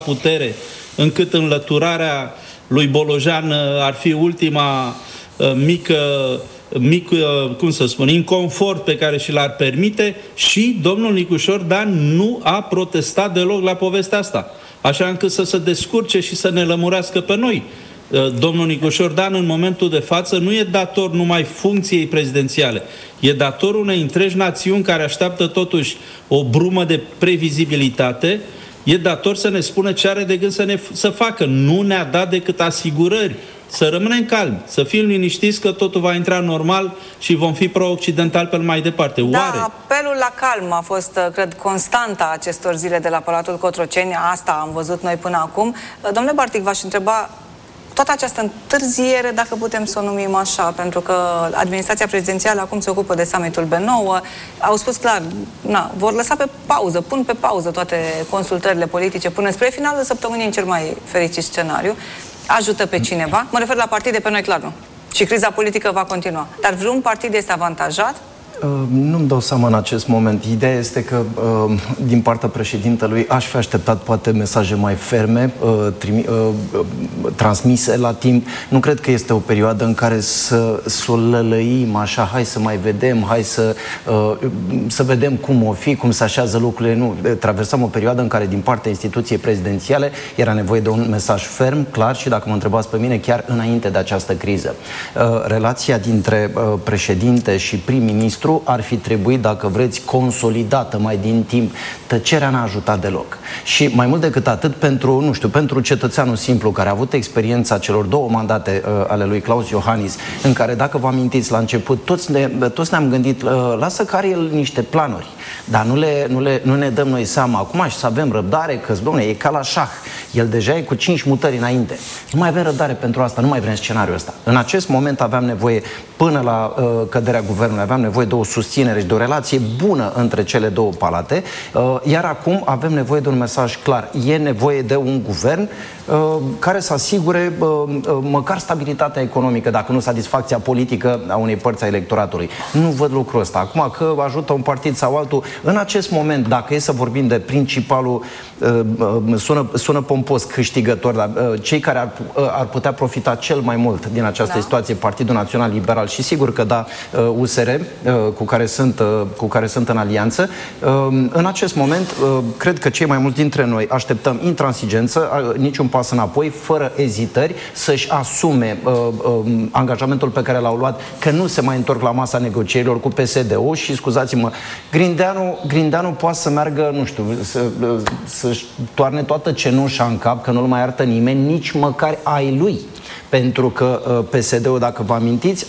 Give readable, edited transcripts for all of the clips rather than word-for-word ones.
putere, încât înlăturarea lui Bolojan ar fi ultima inconfort pe care și l-ar permite, și domnul Nicușor Dan nu a protestat deloc la povestea asta, așa încât să se descurce și să ne lămurească pe noi. Domnul Nicușor Dan în momentul de față nu e dator numai funcției prezidențiale, e dator unei întregi națiuni care așteaptă totuși o brumă de previzibilitate. E dator să ne spună ce are de gând să facă. Nu ne-a dat decât asigurări. Să rămânem calmi, să fim liniștiți că totul va intra normal și vom fi pro-occidental pe mai departe. Oare? Da, apelul la calm a fost, cred, constanta acestor zile de la Palatul Cotroceni. Asta am văzut noi până acum. Domnule Bartic, v-aș întreba toată această întârziere, dacă putem să o numim așa, pentru că administrația prezidențială acum se ocupă de summitul B9, au spus clar, vor lăsa pe pauză, pun pe pauză toate consultările politice până spre finalul săptămânii, în cel mai fericit scenariu. Ajută pe cineva? Mă refer la partide, pe noi clar nu. Și criza politică va continua. Dar vreun partid este avantajat? Nu-mi dau seama în acest moment. Ideea este că din partea președintelui aș fi așteptat poate mesaje mai ferme, transmise la timp. Nu cred că este o perioadă în care să o lălăim așa, hai să mai vedem, hai să vedem cum o fi, cum se așează lucrurile. Nu, traversăm o perioadă în care din partea instituției prezidențiale era nevoie de un mesaj ferm, clar, și dacă mă întrebați pe mine, chiar înainte de această criză. Relația dintre președinte și prim-ministru ar fi trebuit, dacă vreți, consolidată mai din timp. Tăcerea n-a ajutat deloc. Și mai mult decât atât, pentru cetățeanul simplu care a avut experiența celor 2 mandate ale lui Klaus Iohannis, în care, dacă vă amintiți, la început toți ne-am gândit, lasă că are el niște planuri, dar nu ne dăm noi seama acum și să avem răbdare, că, dom'le, e ca la șah. El deja e cu 5 mutări înainte. Nu mai avem răbdare pentru asta, nu mai vrem scenariul ăsta. În acest moment aveam nevoie, până la căderea guvernului, aveam nevoie de o susținere și de o relație bună între cele 2 palate, iar acum avem nevoie de un mesaj clar. E nevoie de un guvern care să asigure măcar stabilitatea economică, dacă nu satisfacția politică a unei părți a electoratului. Nu văd lucrul ăsta. Acum, că ajută un partid sau altul, în acest moment, dacă e să vorbim de principalul, sună pompos, câștigător, dar cei care ar putea profita cel mai mult din această situație, Partidul Național Liberal și sigur că da, USR, cu care sunt în alianță, în acest moment, cred că cei mai mulți dintre noi așteptăm intransigență, niciun pas înapoi, fără ezitări, să-și asume angajamentul pe care l-au luat, că nu se mai întorc la masa negocierilor cu PSD-ul și, scuzați-mă, Grindeanu poate să meargă, nu știu, să-și toarne toată cenușa în cap, că nu-l mai iartă nimeni, nici măcar ai lui. Pentru că PSD-ul, dacă vă amintiți,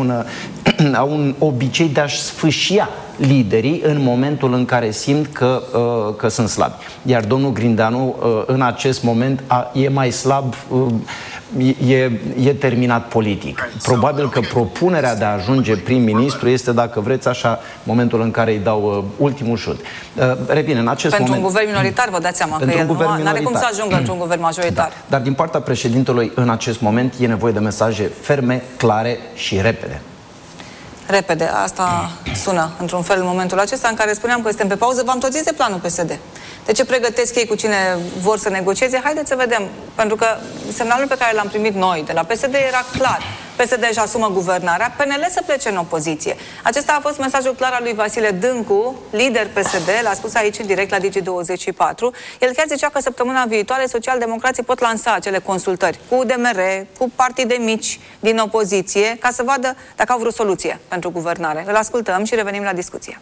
au un obicei de a-și sfâșia liderii în momentul în care simt că sunt slabi. Iar domnul Grindeanu, în acest moment, e mai slab, e terminat politic. Probabil că propunerea de a ajunge prim-ministru este, dacă vreți așa, momentul în care îi dau ultimul șut. Revin, în acest moment... Pentru un guvern minoritar, vă dați seama că el nu are cum să ajungă într-un guvern majoritar. Da. Dar din partea președintelui, în acest moment, e nevoie de mesaje ferme, clare și repede. Repede, asta sună într-un fel în momentul acesta în care spuneam că suntem pe pauză. V-am tot zis de planul PSD. De ce pregătesc ei, cu cine vor să negocieze? Haideți să vedem. Pentru că semnalul pe care l-am primit noi de la PSD era clar. PSD își asumă guvernarea, PNL să plece în opoziție. Acesta a fost mesajul clar al lui Vasile Dâncu, lider PSD, l-a spus aici în direct la Digi24. El chiar zicea că săptămâna viitoare socialdemocrații pot lansa acele consultări cu UDMR, cu partide mici din opoziție, ca să vadă dacă au vreo soluție pentru guvernare. Îl ascultăm și revenim la discuție.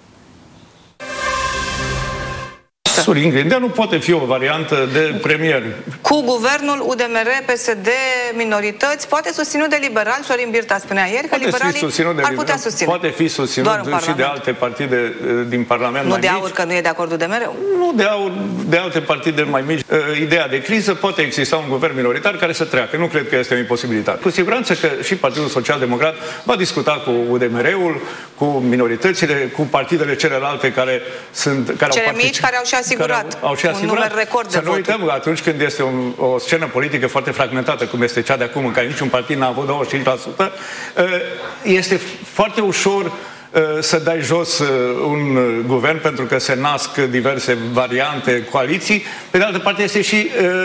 Sorin Grindeanu poate fi o variantă de premier. Cu guvernul UDMR, PSD, minorități, poate susținut de liberali. Sorin Birta spunea ieri că liberalii ar putea susține. Poate fi susținut și de alte partide din Parlament mai mici. Nu de Aur, că nu e de acord UDMR? Nu de Aur, de alte partide mai mici. Ideea de criză, poate exista un guvern minoritar care să treacă. Nu cred că este o imposibilitate. Cu siguranță că și Partidul Social Democrat va discuta cu UDMR-ul, cu minoritățile, cu partidele celelalte care cele mici, care au și asigurat un număr record de voturi. Să nu uităm că atunci când este o scenă politică foarte fragmentată, cum este cea de acum, în care niciun partid n-a avut 25%, este foarte ușor să dai jos un guvern pentru că se nasc diverse variante, coaliții. Pe de altă parte este și